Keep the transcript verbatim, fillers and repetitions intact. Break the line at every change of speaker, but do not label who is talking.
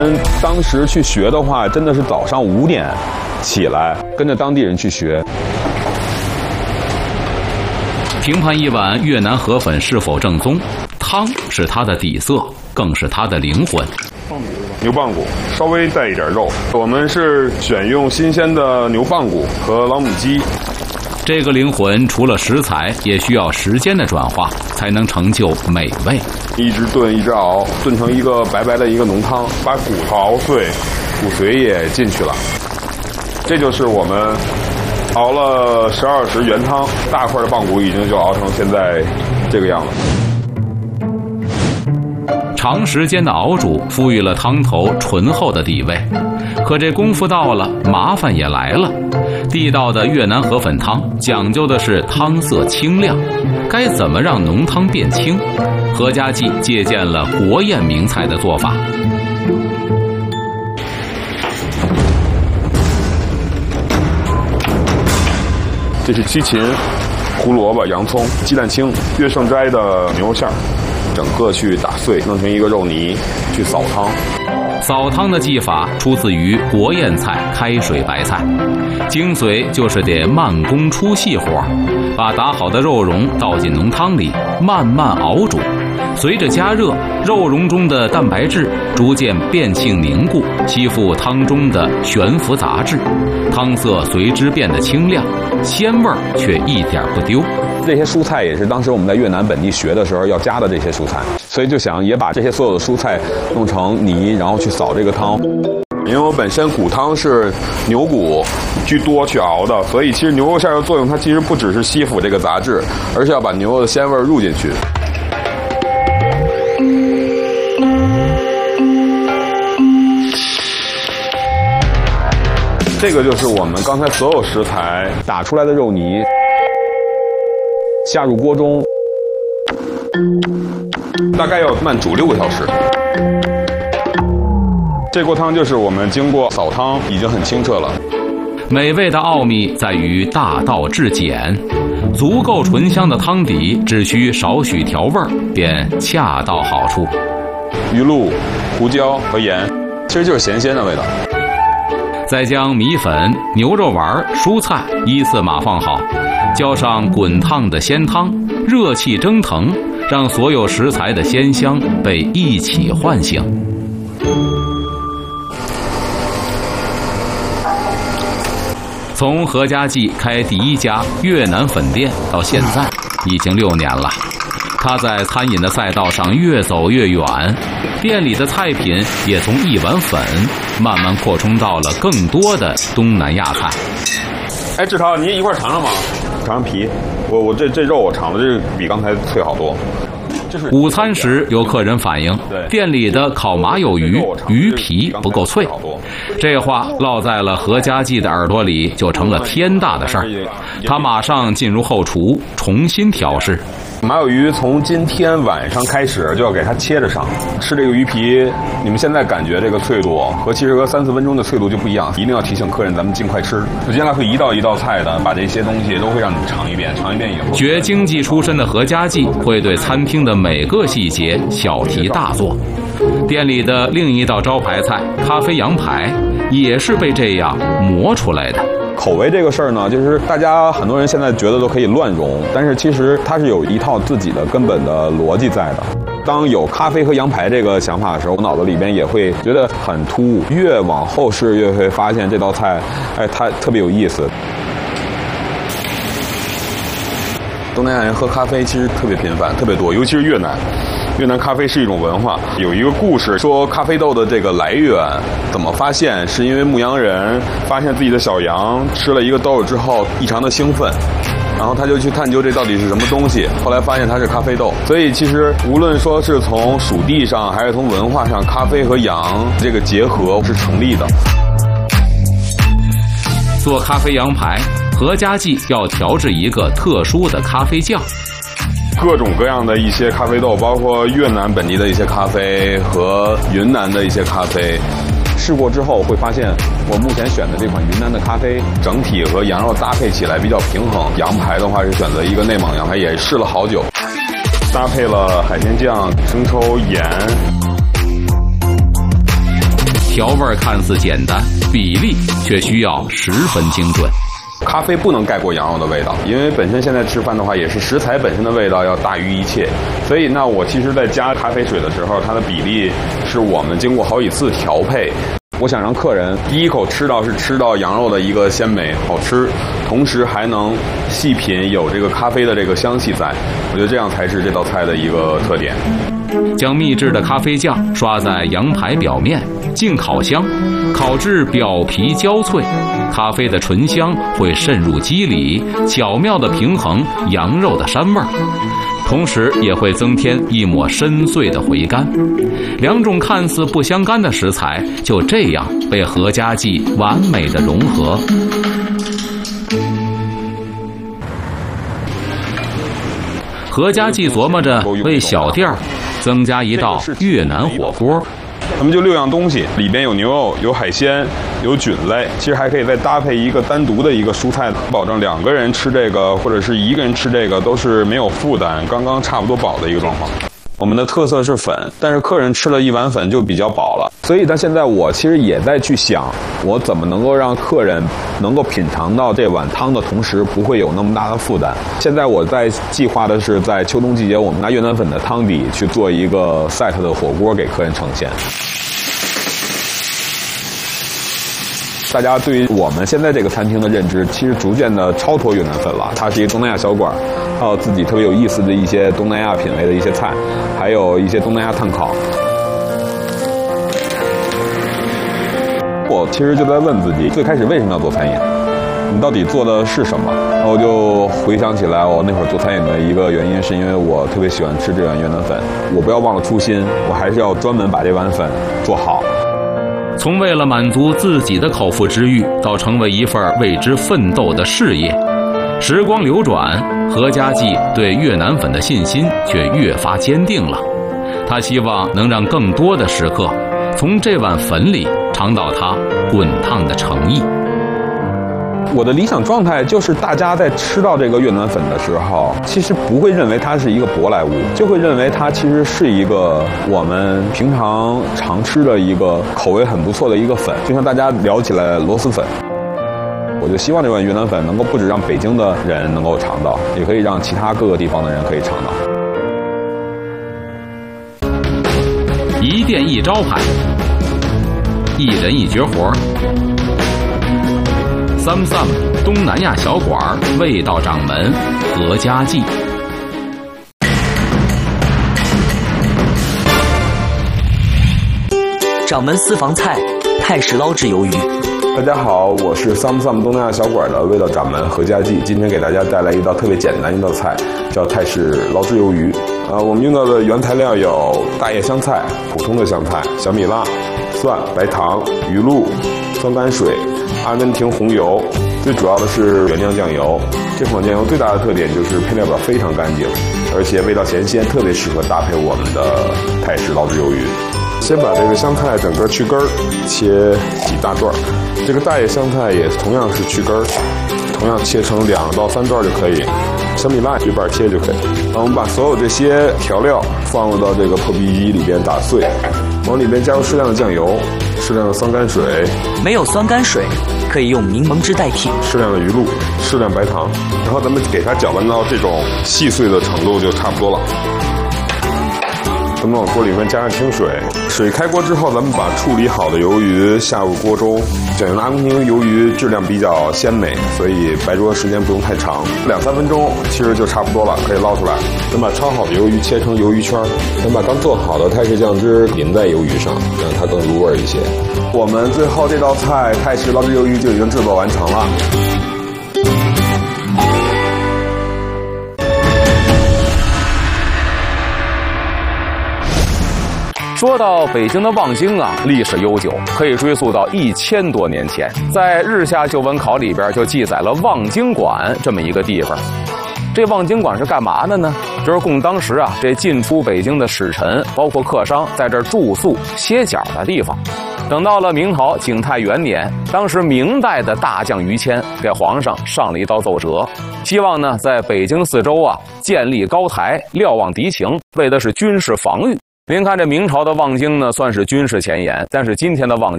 嗯，当时去学的话，真的是早上五点起来，跟着当地人去学。
评判一碗越南河粉是否正宗，汤是它的底色，更是它的灵魂。
牛棒骨稍微带一点肉，我们是选用新鲜的牛棒骨和老母鸡。
这个灵魂除了食材，也需要时间的转化，才能成就美味。
一直炖，一直熬，炖成一个白白的一个浓汤，把骨头熬碎，骨髓也进去了。这就是我们熬了十二时原汤，大块的棒骨已经就熬成现在这个样子。
长时间的熬煮赋予了汤头醇厚的底味，可这功夫到了，麻烦也来了。地道的越南河粉汤讲究的是汤色清亮，该怎么让浓汤变清？何家记借鉴了国宴名菜的做法。
这是西芹、胡萝卜、洋葱、鸡蛋清、越盛斋的牛肉馅儿，整个去打碎，弄成一个肉泥，去扫汤。
扫汤的技法出自于国宴菜开水白菜，精髓就是得慢工出细活，把打好的肉蓉倒进浓汤里，慢慢熬煮。随着加热，肉蓉中的蛋白质逐渐变性凝固，吸附汤中的悬浮杂质，汤色随之变得清亮，鲜味儿却一点不丢。
这些蔬菜也是当时我们在越南本地学的时候要加的这些蔬菜，所以就想也把这些所有的蔬菜弄成泥，然后去扫这个汤。因为我本身骨汤是牛骨居多去熬的，所以其实牛肉馅的作用它其实不只是吸附这个杂质，而是要把牛肉的鲜味入进去。这个就是我们刚才所有食材打出来的肉泥，下入锅中，大概要慢煮六个小时。这锅汤就是我们经过扫汤，已经很清澈了。
美味的奥秘在于大道至简，足够醇香的汤底只需少许调味儿，便恰到好处。
鱼露、胡椒和盐，其实就是咸鲜的味道。
再将米粉、牛肉丸、蔬菜依次码放好，浇上滚烫的鲜汤，热气蒸腾，让所有食材的鲜香被一起唤醒。从何家记开第一家越南粉店到现在，已经六年了。他在餐饮的赛道上越走越远，店里的菜品也从一碗粉慢慢扩充到了更多的东南亚菜。
哎，志涛，您一块尝尝吗？尝尝皮，我我这这肉我尝的这比刚才脆好多。
午餐时有客人反映，店里的烤麻油鱼鱼皮不够脆，这话落在了何家记的耳朵里，就成了天大的事儿。他马上进入后厨，重新调试。
麻油鱼从今天晚上开始就要给它切着上，吃这个鱼皮，你们现在感觉这个脆度和其实和三四分钟的脆度就不一样，一定要提醒客人咱们尽快吃。接下来会一道一道菜的把这些东西都会让你们尝一遍，尝一遍以后，
学经济出身的何家记会对餐厅的每个细节小题大做。店里的另一道招牌菜咖啡羊排也是被这样磨出来的。
口味这个事儿呢，就是大家很多人现在觉得都可以乱融，但是其实它是有一套自己的根本的逻辑在的。当有咖啡和羊排这个想法的时候，我脑子里边也会觉得很突兀。越往后试越会发现这道菜，哎，它特别有意思。东南亚人喝咖啡其实特别频繁，特别多，尤其是越南。越南咖啡是一种文化，有一个故事说咖啡豆的这个来源怎么发现，是因为牧羊人发现自己的小羊吃了一个豆之后异常的兴奋，然后他就去探究这到底是什么东西，后来发现它是咖啡豆。所以其实无论说是从属地上还是从文化上，咖啡和羊这个结合是成立的。
做咖啡羊排，何家记要调制一个特殊的咖啡酱。
各种各样的一些咖啡豆，包括越南本地的一些咖啡和云南的一些咖啡，试过之后会发现，我目前选的这款云南的咖啡，整体和羊肉搭配起来比较平衡。羊排的话是选择一个内蒙羊排，也试了好久，搭配了海鲜酱、生抽、盐。
调味看似简单，比例却需要十分精准。
咖啡不能盖过羊肉的味道，因为本身现在吃饭的话，也是食材本身的味道要大于一切。所以，那我其实在加咖啡水的时候，它的比例是我们经过好几次调配。我想让客人第一口吃到是吃到羊肉的一个鲜美好吃，同时还能细品有这个咖啡的这个香气在。我觉得这样才是这道菜的一个特点。
将秘制的咖啡酱刷在羊排表面，进烤箱，烤至表皮焦脆，咖啡的醇香会渗入肌理，巧妙地平衡羊肉的膻味儿，同时也会增添一抹深邃的回甘。两种看似不相干的食材就这样被何家记完美的融合。何家记琢磨着为小店儿增加一道越南火锅，
咱们就六样东西，里边有牛肉、有海鲜、有菌类，其实还可以再搭配一个单独的一个蔬菜，保证两个人吃这个或者是一个人吃这个都是没有负担，刚刚差不多饱的一个状况。我们的特色是粉，但是客人吃了一碗粉就比较饱了，所以到现在我其实也在去想，我怎么能够让客人能够品尝到这碗汤的同时不会有那么大的负担。现在我在计划的是在秋冬季节，我们拿越南粉的汤底去做一个 set 的火锅给客人呈现。大家对于我们现在这个餐厅的认知，其实逐渐的超脱越南粉了。它是一个东南亚小馆，还有自己特别有意思的一些东南亚品味的一些菜，还有一些东南亚炭烤。我其实就在问自己，最开始为什么要做餐饮？你到底做的是什么？然后我就回想起来，我那会儿做餐饮的一个原因，是因为我特别喜欢吃这碗越南粉。我不要忘了初心，我还是要专门把这碗粉做好。
从为了满足自己的口腹之欲，到成为一份为之奋斗的事业，时光流转，何家记对越南粉的信心却越发坚定了。他希望能让更多的食客从这碗粉里尝到它滚烫的诚意。
我的理想状态就是大家在吃到这个越南粉的时候，其实不会认为它是一个舶来物，就会认为它其实是一个我们平常常吃的一个口味很不错的一个粉。就像大家聊起来螺蛳粉，我就希望这碗越南粉能够不止让北京的人能够尝到，也可以让其他各个地方的人可以尝到。
一店一招牌，一人一绝活。Sam Sam 东南亚小馆味道掌门何家记。
掌门私房菜泰式捞制鱿鱼。
大家好，我是 Sam Sam 东南亚小馆的味道掌门何家记，今天给大家带来一道特别简单一道菜，叫泰式捞制鱿鱼。啊，我们用到的原材料有大叶香菜、普通的香菜、小米辣、蒜、白糖、鱼露、酸甘水、阿根廷红油，最主要的是原酱酱油。这款酱油最大的特点就是配料表非常干净，而且味道咸鲜，特别适合搭配我们的泰式捞制鱿鱼。先把这个香菜整个去根儿，切几大段。这个大叶香菜也同样是去根儿，同样切成两到三段就可以。小米辣一半切就可以。然后我们把所有这些调料放入到这个破壁机里边打碎，往里边加入适量的酱油，适量的酸甘水，
没有酸甘水可以用柠檬汁代替，
适量的鱼露，适量白糖，然后咱们给它搅拌到这种细碎的程度就差不多了。咱们往锅里面加上清水，水开锅之后，咱们把处理好的鱿鱼下入锅中。讲究的阿根廷鱿鱼质量比较鲜美，所以白灼时间不用太长，两三分钟其实就差不多了，可以捞出来。咱把焯好的鱿鱼切成鱿鱼圈，咱把刚做好的泰式酱汁淋在鱿鱼上，让它更入味一些。我们最后这道菜泰式捞制鱿鱼就已经制作完成了。
说到北京的望京啊，历史悠久，可以追溯到一千多年前。在日下旧文考里边就记载了望京馆这么一个地方。这望京馆是干嘛的呢？就是供当时啊这进出北京的使臣，包括客商在这儿住宿歇脚的地方。等到了明朝景泰元年，当时明代的大将于谦给皇上上了一道奏折，希望呢在北京四周啊建立高台，瞭望敌情，为的是军事防御。您看这明朝的望京呢，算是军事前沿，但是今天的望京